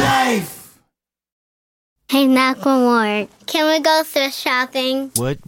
life. Hey, Macklemore, can we go thrift shopping? What?